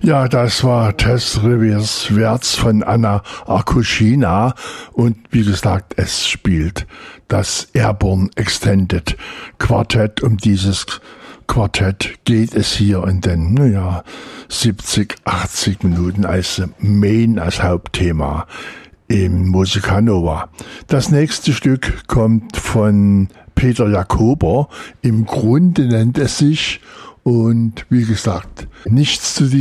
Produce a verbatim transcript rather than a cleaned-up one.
Ja, das war Tess Rivers Werts von Anna Arkushina und wie gesagt, es spielt das Airborne Extended Quartett. Um dieses Quartett geht es hier in den, naja, siebzig, achtzig Minuten als Main, als Hauptthema im Musica Nova. Das nächste Stück kommt von Peter Jakober. Im Grunde nennt es sich, und wie gesagt, nichts zu diesem